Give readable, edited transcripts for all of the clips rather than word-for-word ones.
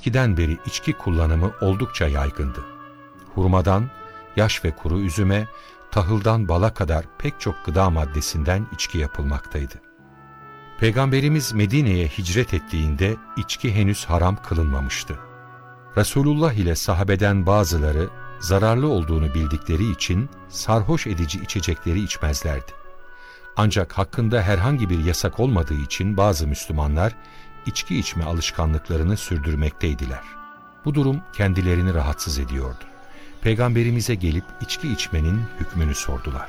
eskiden beri içki kullanımı oldukça yaygındı. Hurmadan, yaş ve kuru üzüme, tahıldan bala kadar pek çok gıda maddesinden içki yapılmaktaydı. Peygamberimiz Medine'ye hicret ettiğinde içki henüz haram kılınmamıştı. Resulullah ile sahabeden bazıları zararlı olduğunu bildikleri için sarhoş edici içecekleri içmezlerdi. Ancak hakkında herhangi bir yasak olmadığı için bazı Müslümanlar içki içme alışkanlıklarını sürdürmekteydiler. Bu durum kendilerini rahatsız ediyordu. Peygamberimize gelip içki içmenin hükmünü sordular.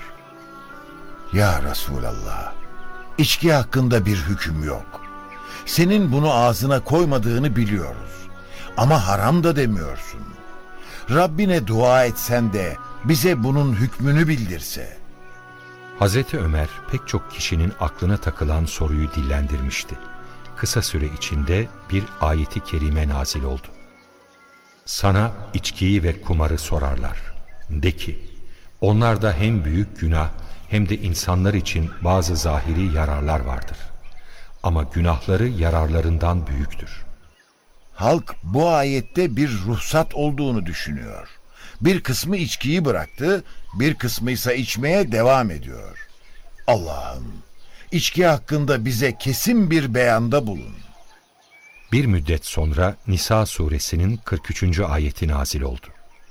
Ya Resulallah, içki hakkında bir hüküm yok. Senin bunu ağzına koymadığını biliyoruz. Ama haram da demiyorsun. Rabbine dua etsen de bize bunun hükmünü bildirse. Hazreti Ömer pek çok kişinin aklına takılan soruyu dillendirmişti. Kısa süre içinde bir ayeti kerime nazil oldu. Sana içkiyi ve kumarı sorarlar. De ki, onlarda hem büyük günah hem de insanlar için bazı zahiri yararlar vardır. Ama günahları yararlarından büyüktür. Halk bu ayette bir ruhsat olduğunu düşünüyor. Bir kısmı içkiyi bıraktı, bir kısmı ise içmeye devam ediyor. Allah'ım, içki hakkında bize kesin bir beyanda bulun. Bir müddet sonra Nisa suresinin 43. ayeti nazil oldu.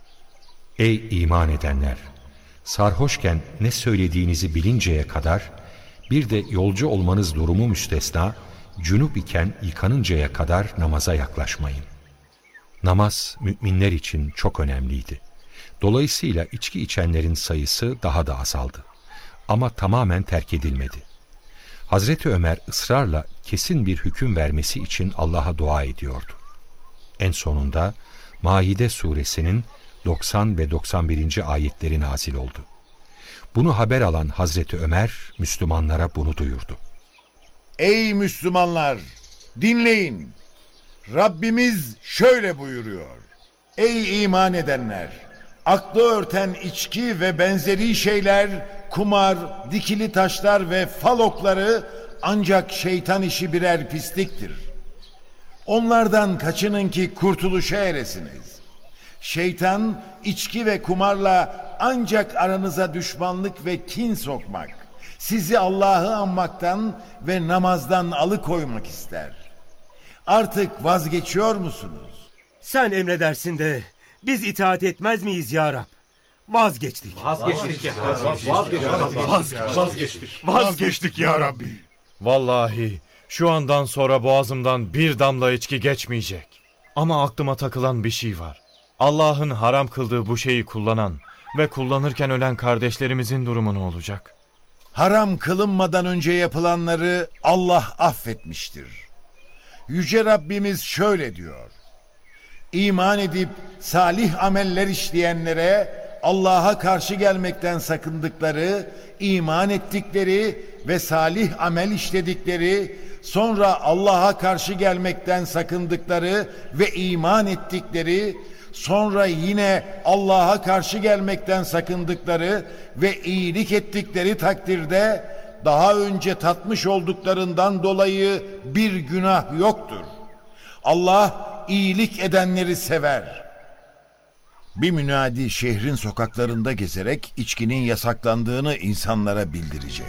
Ey iman edenler! Sarhoşken ne söylediğinizi bilinceye kadar, bir de yolcu olmanız durumu müstesna, cünüp iken yıkanıncaya kadar namaza yaklaşmayın. Namaz müminler için çok önemliydi. Dolayısıyla içki içenlerin sayısı daha da azaldı. Ama tamamen terk edilmedi. Hazreti Ömer ısrarla kesin bir hüküm vermesi için Allah'a dua ediyordu. En sonunda Maide suresinin 90 ve 91. ayetleri nazil oldu. Bunu haber alan Hazreti Ömer Müslümanlara bunu duyurdu. Ey Müslümanlar! Dinleyin! Rabbimiz şöyle buyuruyor. Ey iman edenler! Aklı örten içki ve benzeri şeyler, kumar, dikili taşlar ve fal okları ancak şeytan işi birer pisliktir. Onlardan kaçının ki kurtuluşa eresiniz. Şeytan içki ve kumarla ancak aranıza düşmanlık ve kin sokmak, sizi Allah'ı anmaktan ve namazdan alıkoymak ister. Artık vazgeçiyor musunuz? Sen emredersin de biz itaat etmez miyiz ya Rab? Vazgeçtik. Vazgeçtik ya Rabbi. Vallahi şu andan sonra boğazımdan bir damla içki geçmeyecek. Ama aklıma takılan bir şey var. Allah'ın haram kıldığı bu şeyi kullanan ve kullanırken ölen kardeşlerimizin durumu ne olacak? Haram kılınmadan önce yapılanları Allah affetmiştir. Yüce Rabbimiz şöyle diyor. İman edip salih ameller işleyenlere Allah'a karşı gelmekten sakındıkları, iman ettikleri ve salih amel işledikleri, sonra Allah'a karşı gelmekten sakındıkları ve iman ettikleri, sonra yine Allah'a karşı gelmekten sakındıkları ve iyilik ettikleri takdirde daha önce tatmış olduklarından dolayı bir günah yoktur. Allah iyilik edenleri sever. Bir münadi şehrin sokaklarında gezerek içkinin yasaklandığını insanlara bildirecek.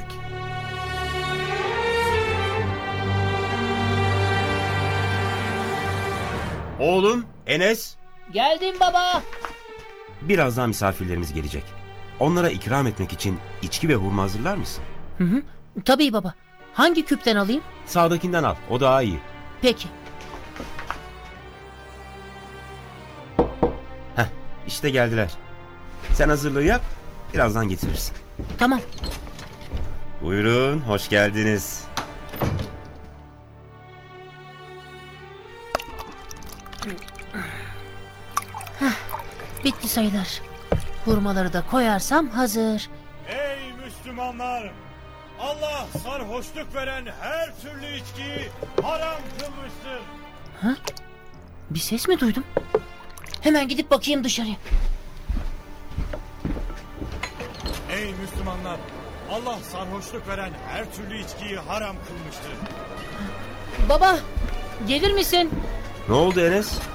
Oğlum, Enes. Geldim baba. Birazdan misafirlerimiz gelecek. Onlara ikram etmek için içki ve hurma hazırlar mısın? Tabii baba. Hangi küpten alayım? Sağdakinden al, o daha iyi. Peki. İşte geldiler. Sen hazırlığı yap, birazdan getirirsin. Tamam. Buyurun, hoş geldiniz. Bitti sayılır. Hurmaları da koyarsam hazır. Ey Müslümanlar! Allah sarhoşluk veren her türlü içkiyi haram kılmıştır. Bir ses mi duydum? Hemen gidip bakayım dışarıya. Ey Müslümanlar! Allah sarhoşluk veren her türlü içkiyi haram kılmıştır. Baba, gelir misin? Ne oldu Enes?